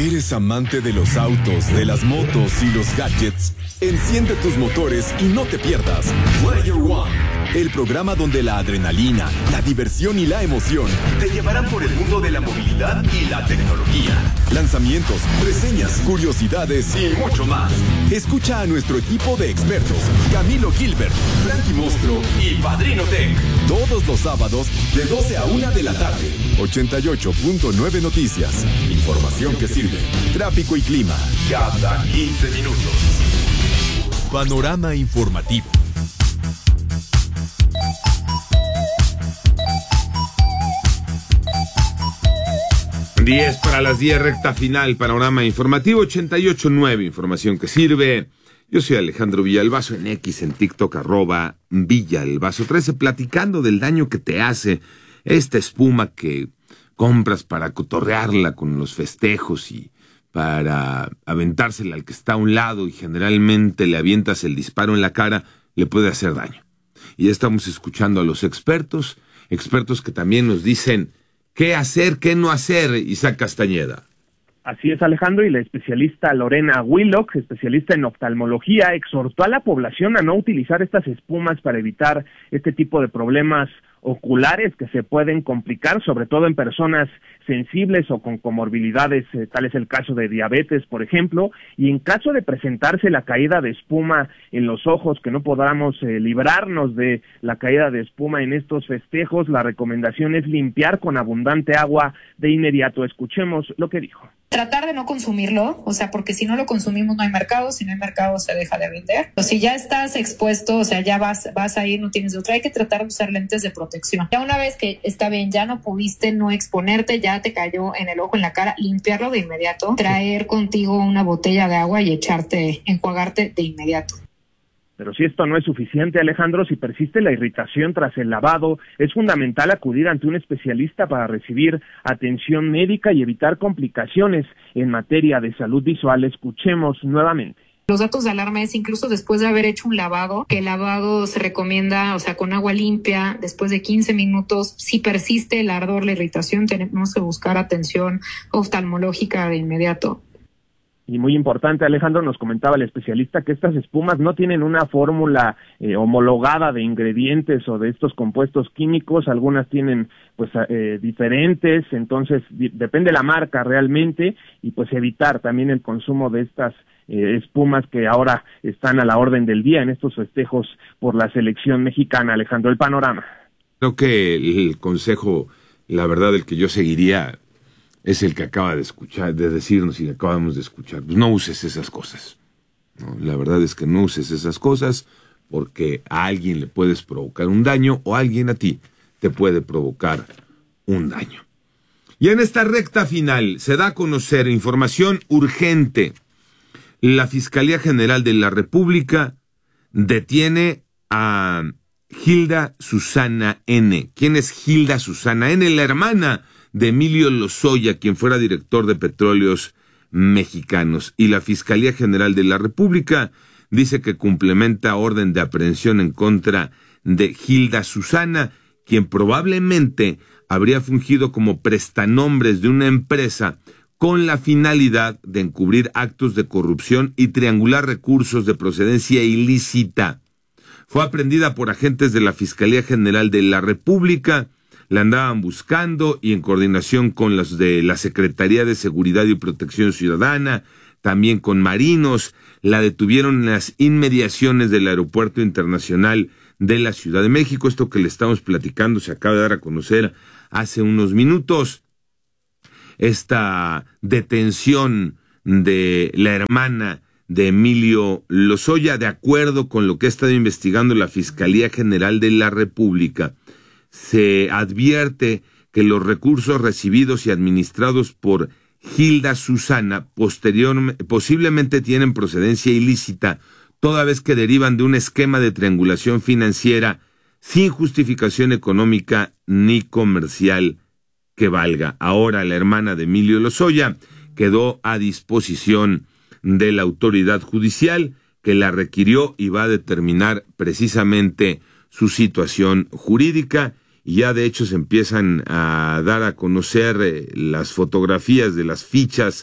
¿Eres amante de los autos, de las motos y los gadgets? Enciende tus motores y no te pierdas Player One, el programa donde la adrenalina, la diversión y la emoción te llevarán por el mundo de la movilidad y la tecnología. Lanzamientos, reseñas, curiosidades y mucho más. Escucha a nuestro equipo de expertos, Camilo Gilbert, Frankie Mostro y Padrino Tech. Todos los sábados de 12 a 1 de la tarde. 88.9 Noticias. Información que sirve. Tráfico y clima. Cada 15 minutos. Panorama informativo. 10 para las 10, recta final, panorama informativo 88.9, información que sirve. Yo soy Alejandro Villalbazo, en X, en TikTok, @Villalbazo13, platicando del daño que te hace esta espuma que compras para cotorrearla con los festejos y para aventársela al que está a un lado y generalmente le avientas el disparo en la cara, le puede hacer daño. Y ya estamos escuchando a los expertos que también nos dicen qué hacer, qué no hacer, Isaac Castañeda. Así es, Alejandro, y la especialista Lorena Willock, especialista en oftalmología, exhortó a la población a no utilizar estas espumas para evitar este tipo de problemas oculares que se pueden complicar, sobre todo en personas sensibles o con comorbilidades, tal es el caso de diabetes, por ejemplo, y en caso de presentarse la caída de espuma en los ojos, que no podamos librarnos de la caída de espuma en estos festejos, la recomendación es limpiar con abundante agua de inmediato. Escuchemos lo que dijo. Tratar de no consumirlo, o sea, porque si no lo consumimos no hay mercado, si no hay mercado se deja de vender. O si ya estás expuesto, o sea, ya vas a ir, no tienes otra, hay que tratar de usar lentes de protección. Ya una vez que está bien, ya no pudiste no exponerte, ya te cayó en el ojo, en la cara, limpiarlo de inmediato, traer contigo una botella de agua y enjuagarte de inmediato. Pero si esto no es suficiente, Alejandro, si persiste la irritación tras el lavado, es fundamental acudir ante un especialista para recibir atención médica y evitar complicaciones en materia de salud visual. Escuchemos nuevamente. Los datos de alarma es incluso después de haber hecho un lavado, que el lavado se recomienda, o sea, con agua limpia, después de 15 minutos. Si persiste el ardor, la irritación, tenemos que buscar atención oftalmológica de inmediato. Y muy importante, Alejandro, nos comentaba el especialista que estas espumas no tienen una fórmula homologada de ingredientes o de estos compuestos químicos, algunas tienen pues diferentes, entonces depende la marca realmente, y pues evitar también el consumo de estas espumas que ahora están a la orden del día en estos festejos por la selección mexicana. Alejandro, el panorama. Creo que el consejo, la verdad, el que yo seguiría es el que acaba de escuchar, de decirnos y que acabamos de escuchar. Pues no uses esas cosas, ¿no? La verdad es que no uses esas cosas porque a alguien le puedes provocar un daño o alguien a ti te puede provocar un daño. Y en esta recta final se da a conocer información urgente. La Fiscalía General de la República detiene a Gilda Susana N. ¿Quién es Gilda Susana N? La hermana de Emilio Lozoya, quien fuera director de Petróleos Mexicanos. Y la Fiscalía General de la República dice que complementa orden de aprehensión en contra de Gilda Susana, quien probablemente habría fungido como prestanombres de una empresa con la finalidad de encubrir actos de corrupción y triangular recursos de procedencia ilícita. Fue aprehendida por agentes de la Fiscalía General de la República. La andaban buscando y en coordinación con los de la Secretaría de Seguridad y Protección Ciudadana, también con marinos, la detuvieron en las inmediaciones del Aeropuerto Internacional de la Ciudad de México. Esto que le estamos platicando se acaba de dar a conocer hace unos minutos. Esta detención de la hermana de Emilio Lozoya, de acuerdo con lo que ha estado investigando la Fiscalía General de la República, se advierte que los recursos recibidos y administrados por Gilda Susana posiblemente tienen procedencia ilícita, toda vez que derivan de un esquema de triangulación financiera sin justificación económica ni comercial que valga. Ahora la hermana de Emilio Lozoya quedó a disposición de la autoridad judicial que la requirió y va a determinar precisamente su situación jurídica. Y ya de hecho se empiezan a dar a conocer las fotografías de las fichas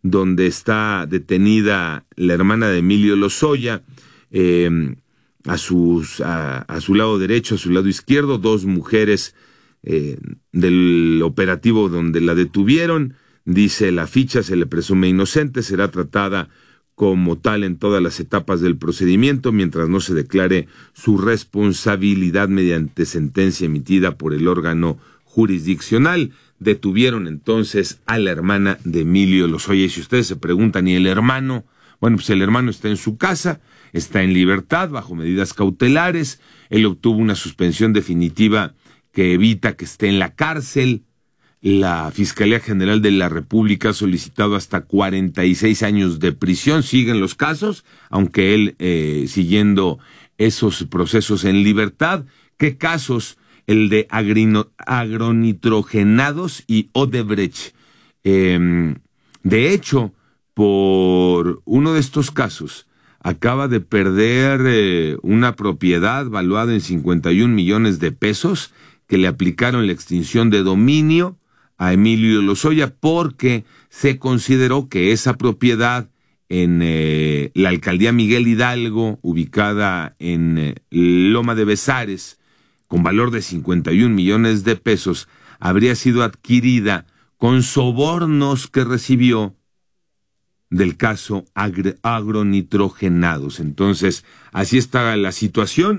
donde está detenida la hermana de Emilio Lozoya, a su lado derecho, a su lado izquierdo, 2 mujeres del operativo donde la detuvieron. Dice la ficha, se le presume inocente, será tratada como tal en todas las etapas del procedimiento, mientras no se declare su responsabilidad mediante sentencia emitida por el órgano jurisdiccional. Detuvieron entonces a la hermana de Emilio Lozoya. Y si ustedes se preguntan, ¿y el hermano? Bueno, pues el hermano está en su casa, está en libertad, bajo medidas cautelares. Él obtuvo una suspensión definitiva que evita que esté en la cárcel. La Fiscalía General de la República ha solicitado hasta 46 años de prisión. Siguen los casos, aunque él siguiendo esos procesos en libertad. ¿Qué casos? El de agronitrogenados y Odebrecht. De hecho, por uno de estos casos, acaba de perder una propiedad valuada en 51 millones de pesos que le aplicaron la extinción de dominio a Emilio Lozoya porque se consideró que esa propiedad en la alcaldía Miguel Hidalgo, ubicada en Loma de Bezares, con valor de 51 millones de pesos, habría sido adquirida con sobornos que recibió del caso agronitrogenados. Entonces, así está la situación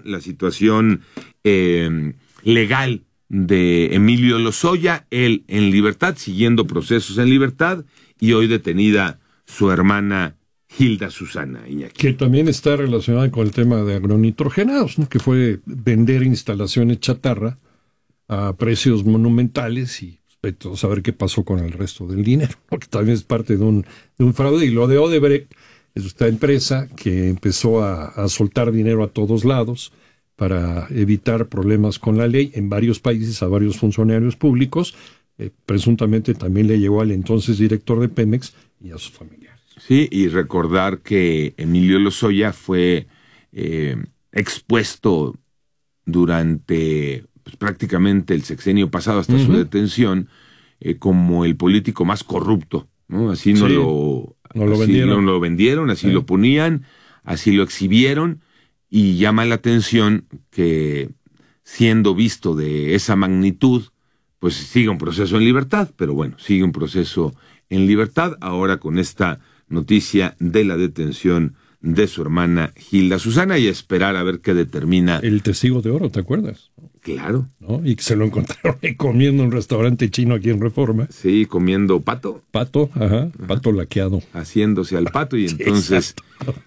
legal de Emilio Lozoya, él en libertad, siguiendo procesos en libertad, y hoy detenida su hermana Hilda Susana, Iñaki. Que también está relacionada con el tema de agronitrogenados, ¿no? Que fue vender instalaciones chatarra a precios monumentales y saber qué pasó con el resto del dinero, porque también es parte de un fraude. Y lo de Odebrecht es esta empresa que empezó a soltar dinero a todos lados para evitar problemas con la ley en varios países a varios funcionarios públicos. Presuntamente también le llegó al entonces director de Pemex y a sus familiares. Sí, y recordar que Emilio Lozoya fue expuesto durante prácticamente el sexenio pasado hasta su detención como el político más corrupto, ¿no? Así no lo vendieron, así lo ponían, así lo exhibieron. Y llama la atención que, siendo visto de esa magnitud, pues sigue un proceso en libertad, pero bueno, sigue un proceso en libertad, ahora con esta noticia de la detención de su hermana Hilda Susana, y esperar a ver qué determina. El testigo de oro, ¿te acuerdas? Claro. ¿No? Y que se lo encontraron comiendo en un restaurante chino aquí en Reforma. Sí, comiendo pato. Pato, ajá. Pato laqueado. Haciéndose al pato, y entonces,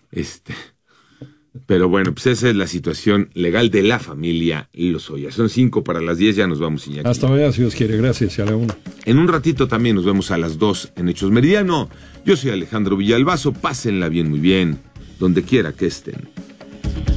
pero bueno, pues esa es la situación legal de la familia Lozoya. Son 5:10, ya nos vamos, Iñaki. Hasta mañana, si Dios quiere. Gracias, y a la 1. En un ratito también nos vemos a las 2 en Hechos Meridiano. Yo soy Alejandro Villalbazo. Pásenla bien, muy bien, donde quiera que estén.